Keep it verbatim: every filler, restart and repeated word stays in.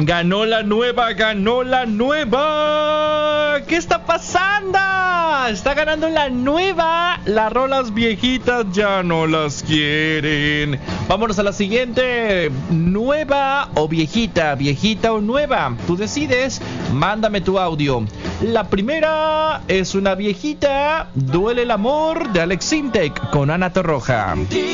Ganó la nueva, ganó la nueva. ¿Qué está pasando? Está ganando la nueva. Las rolas viejitas ya no las quieren. Vámonos a la siguiente. Nueva o viejita, viejita o nueva. Tú decides. Mándame tu audio. La primera es una viejita. Duele el amor de Alex Sintek con Ana Torroja.